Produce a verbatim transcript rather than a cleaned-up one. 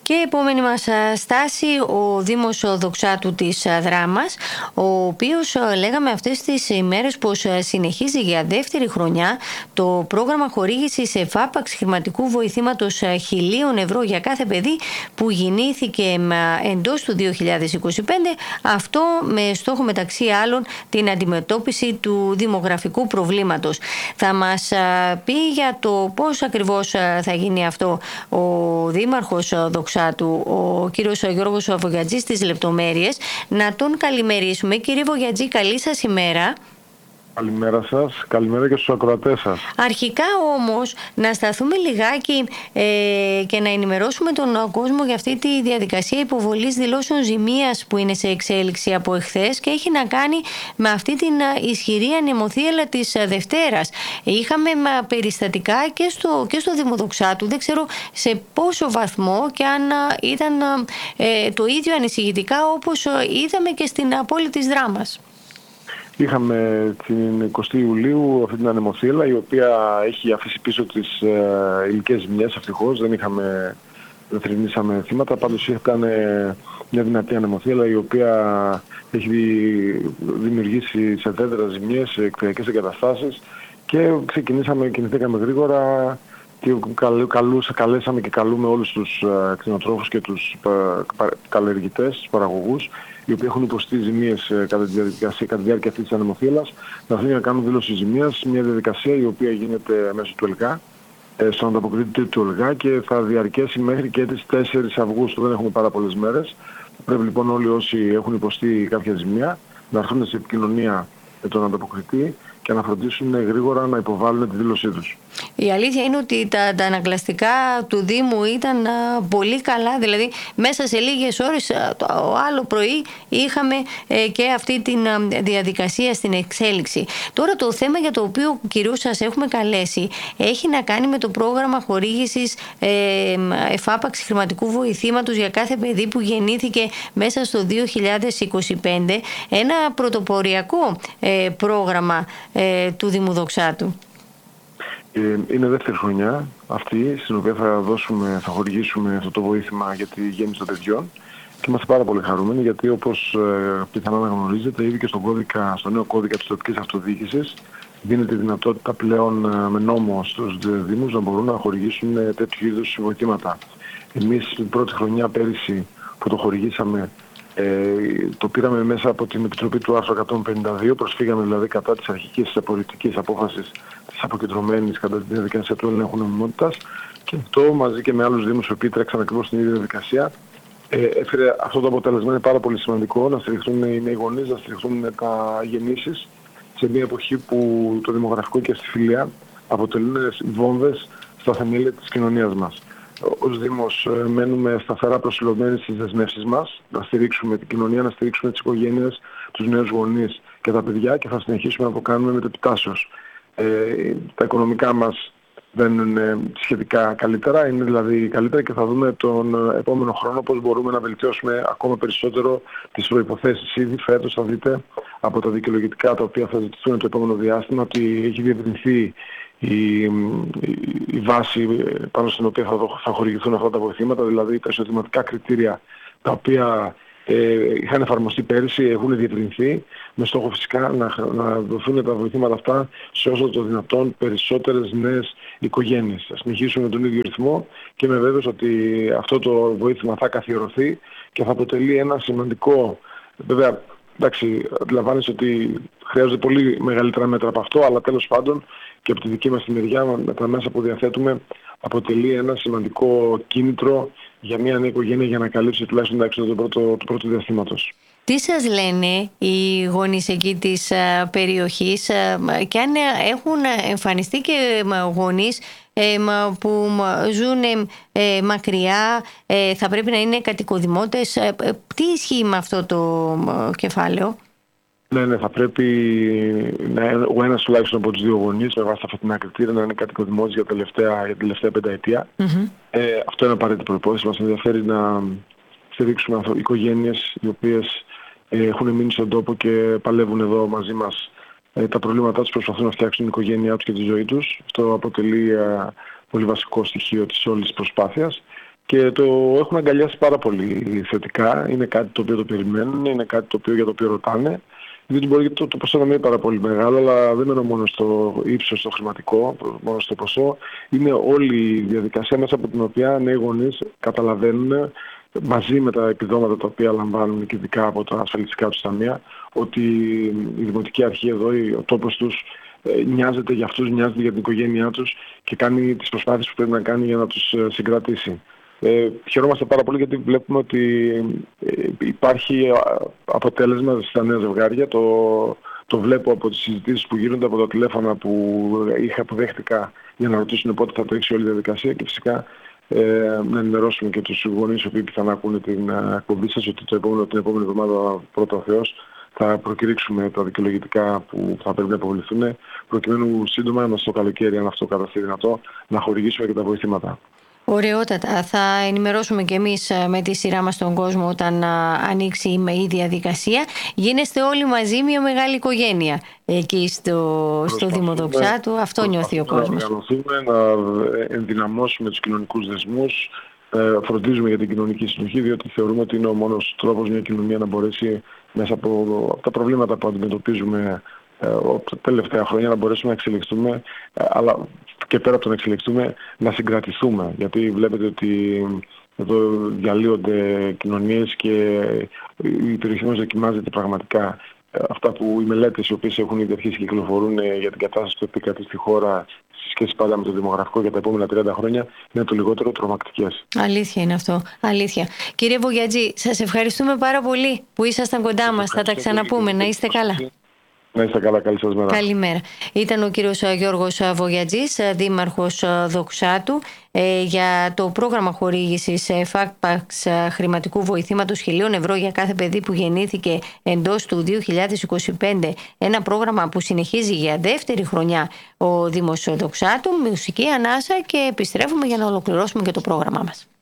Και επόμενη μας στάση, ο Δήμος Δοξάτου της Δράμας, ο οποίος λέγαμε αυτές τις ημέρες πως συνεχίζει για δεύτερη χρονιά το πρόγραμμα χορήγησης εφάπαξ χρηματικού βοηθήματος χιλίων ευρώ για κάθε παιδί που γεννήθηκε εντός του δύο χιλιάδες είκοσι πέντε, αυτό με στόχο μεταξύ άλλων την αντιμετώπιση του δημογραφικού προβλήματος. Θα μας πει για το πώς ακριβώς θα γίνει αυτό ο Δήμαρχος Δοξάτου, ο κύριος Γιώργος Βογιατζής, τις λεπτομέρειες. Να τον καλημερίσουμε. Κύριε Βογιατζή, καλή σας ημέρα. Καλημέρα σας, καλημέρα και στους ακροατές σας. Αρχικά όμως να σταθούμε λιγάκι ε, και να ενημερώσουμε τον κόσμο για αυτή τη διαδικασία υποβολής δηλώσεων ζημίας που είναι σε εξέλιξη από εχθές και έχει να κάνει με αυτή την ισχυρή ανεμοθύελλα της Δευτέρας. Είχαμε περιστατικά και στο, και στο Δήμο Δοξάτου, δεν ξέρω σε πόσο βαθμό και αν ήταν ε, το ίδιο ανησυχητικά όπως είδαμε και στην πόλη της Δράμας. Είχαμε την εικοστή Ιουλίου αυτή την ανεμοθύελλα, η οποία έχει αφήσει πίσω τις ε, υλικές ζημιές. Ευτυχώς δεν είχαμε, δεν θρηνήσαμε θύματα, πάντως ήταν ε, μια δυνατή ανεμοθύελλα η οποία έχει δημιουργήσει σε δέντρα ζημιές, σε εκπαιδευτικές εγκαταστάσεις και ξεκινήσαμε, κινηθήκαμε γρήγορα και καλούς, καλέσαμε και καλούμε όλους τους ε, κτηνοτρόφους και τους ε, καλλιεργητές, τους παραγωγούς, οι οποίοι έχουν υποστεί ζημίες ε, κατά, τη διαδικασία, κατά τη διάρκεια αυτής της ανεμοθύελλας, να θέλουν να κάνουν δήλωση ζημίας, μια διαδικασία η οποία γίνεται μέσω του ΕΛΓΑ, ε, στον ανταποκριτή του ΕΛΓΑ και θα διαρκέσει μέχρι και τις τέσσερις Αυγούστου, δεν έχουμε πάρα πολλές μέρες. Πρέπει λοιπόν όλοι όσοι έχουν υποστεί κάποια ζημία να έρθουν σε επικοινωνία με τον ανταποκριτή και να φροντίσουν γρήγορα να υποβάλουν τη δήλωσή τους. Η αλήθεια είναι ότι τα, τα ανακλαστικά του Δήμου ήταν α, πολύ καλά, δηλαδή μέσα σε λίγες ώρες α, το άλλο πρωί είχαμε ε, και αυτή τη διαδικασία στην εξέλιξη. Τώρα το θέμα για το οποίο κυρίως σας έχουμε καλέσει έχει να κάνει με το πρόγραμμα χορήγησης ε, εφάπαξ χρηματικού βοηθήματος για κάθε παιδί που γεννήθηκε μέσα στο δύο χιλιάδες είκοσι πέντε, ένα πρωτοποριακό ε, πρόγραμμα ε, του Δήμου Δοξάτου. Είναι δεύτερη χρονιά αυτή στην οποία θα δώσουμε, θα χορηγήσουμε αυτό το βοήθημα για τη γέννηση των παιδιών και είμαστε πάρα πολύ χαρούμενοι γιατί όπως ε, πιθανά να γνωρίζετε ήδη και στον κώδικα, στο νέο κώδικα της τοπικής αυτοδιοίκησης δίνεται η δυνατότητα πλέον ε, με νόμο στους Δήμους να μπορούν να χορηγήσουν ε, τέτοιου είδους βοηθήματα. Εμείς την πρώτη χρονιά πέρυσι που το χορηγήσαμε Ε, το πήραμε μέσα από την Επιτροπή του άρθρου εκατόν πενήντα δύο, προσφύγαμε δηλαδή κατά της αρχικής πολιτικής απόφασης της αποκεντρωμένης κατά τη διαδικασία του ελέγχου νομιμότητας και αυτό μαζί και με άλλους δήμους που τρέξαν ακριβώς την ίδια διαδικασία ε, έφερε αυτό το αποτέλεσμα. Είναι πάρα πολύ σημαντικό να στηριχθούν οι νέοι γονείς, να στηριχθούν τα γεννήσεις σε μια εποχή που το δημογραφικό και η αστιφιλία αποτελούν βόμβες στα θεμέλια της κοινωνίας μας. Ως Δήμος μένουμε σταθερά προσιλωμένοι στις δεσμεύσεις μας, να στηρίξουμε την κοινωνία, να στηρίξουμε τις οικογένειες, τους νέους γονείς και τα παιδιά και θα συνεχίσουμε να το κάνουμε με επιτάσεως. Ε, τα οικονομικά μας βαίνουν σχετικά καλύτερα, είναι δηλαδή καλύτερα και θα δούμε τον επόμενο χρόνο πώς μπορούμε να βελτιώσουμε ακόμα περισσότερο τις προϋποθέσεις. Ήδη φέτος θα δείτε από τα δικαιολογητικά τα οποία θα ζητηθούν το επόμενο διάστημα ότι έχει διευρυνθεί Η, η, η βάση πάνω στην οποία θα, θα χορηγηθούν αυτά τα βοηθήματα, δηλαδή τα εισοδηματικά κριτήρια τα οποία ε, είχαν εφαρμοστεί πέρυσι έχουν διευρυνθεί με στόχο φυσικά να, να δοθούν τα βοηθήματα αυτά σε όσο το δυνατόν περισσότερες νέες οικογένειες. Θα συνεχίσουμε τον ίδιο ρυθμό και είμαι βέβαιος ότι αυτό το βοήθημα θα καθιερωθεί και θα αποτελεί ένα σημαντικό, βέβαια εντάξει, αντιλαμβάνεσαι ότι χρειάζονται πολύ μεγαλύτερα μέτρα από αυτό, αλλά τέλος πάντων και από τη δική μας τη μεριά με τα μέσα που διαθέτουμε αποτελεί ένα σημαντικό κίνητρο για μια νέα οικογένεια για να καλύψει τουλάχιστον τα έξοδα του πρώτου, του πρώτου διαστήματος. Τι σας λένε οι γονείς εκεί της α, περιοχής α, και αν έχουν εμφανιστεί και γονείς ε, που ζουν ε, μακριά, ε, θα πρέπει να είναι κατοικοδημότες. Ε, τι ισχύει με αυτό το ε, κεφάλαιο? Ναι, ναι, θα πρέπει να, ο ένας τουλάχιστον από τους δύο γονείς με βάση τα φετινά κριτήρια να είναι κατοικοδημότης για, τελευταία, για τελευταία πενταετία. Mm-hmm. Ε, αυτό είναι απαραίτητη προϋπόθεση. Μας ενδιαφέρει να στηρίξουμε οικογένειες οι οποίες ε, έχουν μείνει στον τόπο και παλεύουν εδώ μαζί μας. Ε, τα προβλήματά τους προσπαθούν να φτιάξουν την οικογένειά τους και τη ζωή τους. Αυτό αποτελεί ε, πολύ βασικό στοιχείο της όλης της προσπάθειας. και το έχουν αγκαλιάσει πάρα πολύ θετικά. Είναι κάτι το οποίο το περιμένουν, είναι κάτι το οποίο για το οποίο ρωτάνε. Διότι μπορεί το, το ποσό να μην είναι πάρα πολύ μεγάλο, αλλά δεν είναι μόνο στο ύψος, στο χρηματικό, μόνο στο ποσό. Είναι όλη η διαδικασία μέσα από την οποία νέοι γονείς καταλαβαίνουν, μαζί με τα επιδόματα τα οποία λαμβάνουν και ειδικά από τα ασφαλιστικά τους ταμεία, ότι η Δημοτική Αρχή εδώ, ο τόπος τους, νοιάζεται για αυτούς, νοιάζεται για την οικογένειά τους και κάνει τις προσπάθειες που πρέπει να κάνει για να τους συγκρατήσει. Ε, χαιρόμαστε πάρα πολύ γιατί βλέπουμε ότι υπάρχει αποτέλεσμα στα νέα ζευγάρια. Το, το βλέπω από τις συζητήσεις που γίνονται, από τα τηλέφωνα που είχα αποδέχτηκα για να ρωτήσουν πότε θα τρέξει όλη η διαδικασία και φυσικά ε, να ενημερώσουμε και τους γονείς οι οποίοι πιθανά ακούνε την εκπομπή σας ότι το επόμενο, την επόμενη εβδομάδα πρώτα ο Θεός θα προκηρύξουμε τα δικαιολογητικά που θα πρέπει να υποβληθούν προκειμένου σύντομα μας το καλοκαίρι, αν αυτό καταστεί δυνατό, να χορηγήσουμε και τα βοηθήματα. Ωραιότατα. Θα ενημερώσουμε και εμείς με τη σειρά μας τον κόσμο όταν ανοίξει η διαδικασία. Γίνεστε όλοι μαζί μια μεγάλη οικογένεια εκεί στο, στο Δήμο Δοξάτου. Αυτό νιώθει ο κόσμος. Να οργανωθούμε, να ενδυναμώσουμε τους κοινωνικούς δεσμούς, φροντίζουμε για την κοινωνική συνοχή, διότι θεωρούμε ότι είναι ο μόνος τρόπος μια κοινωνία να μπορέσει μέσα από τα προβλήματα που αντιμετωπίζουμε τα τελευταία χρόνια να μπορέσουμε να εξελιχθούμε, αλλά και πέρα από το να εξελιχθούμε, να συγκρατηθούμε. Γιατί βλέπετε ότι εδώ διαλύονται κοινωνίες και η περιοχή μας δοκιμάζεται πραγματικά. Αυτά που οι μελέτες οι οποίες έχουν ήδη αρχίσει και κυκλοφορούν για την κατάσταση που επικρατεί στη χώρα σε σχέση πάντα με το δημογραφικό για τα επόμενα τριάντα χρόνια είναι το λιγότερο τρομακτικές. Αλήθεια είναι αυτό. Αλήθεια. Κύριε Βογιατζή, σας ευχαριστούμε πάρα πολύ που ήσασταν κοντά μας. Θα τα ξαναπούμε. Να είστε καλά. Να είστε καλά, καλή σας μέρα. Καλημέρα. Ήταν ο κύριος Γιώργος Βογιατζής, δήμαρχος Δοξάτου, για το πρόγραμμα χορήγησης ΦΑΚΠΑΞ χρηματικού βοηθήματος χιλίων ευρώ για κάθε παιδί που γεννήθηκε εντός του δύο χιλιάδες είκοσι πέντε. Ένα πρόγραμμα που συνεχίζει για δεύτερη χρονιά ο Δήμος Δοξάτου. Μουσική ανάσα και επιστρέφουμε για να ολοκληρώσουμε και το πρόγραμμά μας.